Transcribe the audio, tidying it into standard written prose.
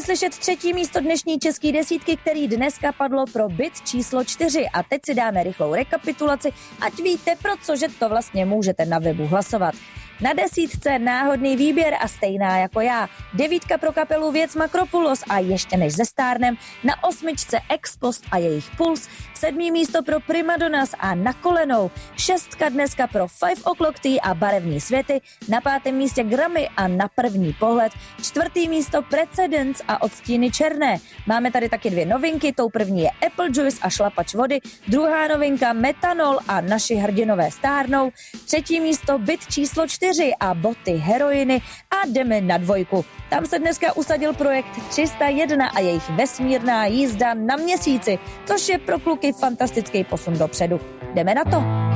Pojďme slyšet třetí místo dnešní české desítky, který dneska padlo pro byt číslo 4. A teď si dáme rychlou rekapitulaci, ať víte, pro cože to vlastně můžete na webu hlasovat. Na 10 náhodný výběr a stejná jako já. 9 pro kapelu Věc Makropulos a Ještě než zestárnem. Na 8 Ex Post a jejich Puls. 7. místo pro Primadonnas a Na kolenou. 6 dneska pro 5 O'Clock Tea a Barevní světy. Na 5. místě Grammy a Na první pohled. 4. místo Precedence a Odstíny černé. Máme tady taky 2 novinky. Tou první je Apple Juice a Šlapač vody. Druhá novinka Metanol a Naši hrdinové stárnou. 3. místo Byt číslo 4 a Boty heroiny a jdeme na 2. Tam se dneska usadil projekt 301 a jejich Vesmírná jízda na měsíci, což je pro kluky fantastický posun dopředu. Jdeme na to.